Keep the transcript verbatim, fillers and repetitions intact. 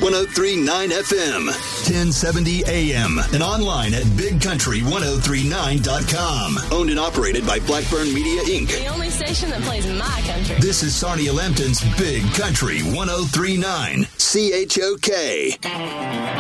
one oh three point nine F M, ten seventy A M, and online at big country ten thirty-nine dot com. Owned and operated by Blackburn Media, Incorporated. The only station that plays my country. This is Sarnia Lambton's Big Country ten thirty-nine, C H O K.